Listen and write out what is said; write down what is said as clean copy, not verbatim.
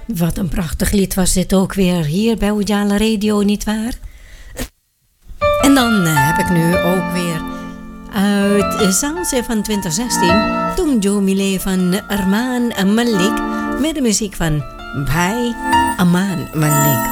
Wat een prachtig lied was dit ook weer hier bij Ujala Radio, nietwaar? En dan heb ik nu ook weer uit Zangse van 2016... Tum Jo Mile van Armaan Malik... met de muziek van Bhai Aman Malik.